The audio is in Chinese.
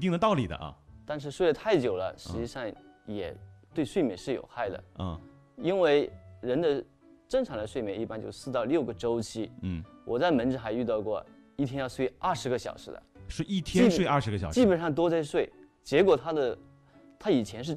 定的道理的啊。 但是睡得太久了，实际上也对睡眠是有害的。 嗯， 因为人的正常的睡眠一般就4到6个周期。我在门诊还遇到过一天要睡20个小时的， 是一天睡20个小时， 基本上都在睡。结果他以前是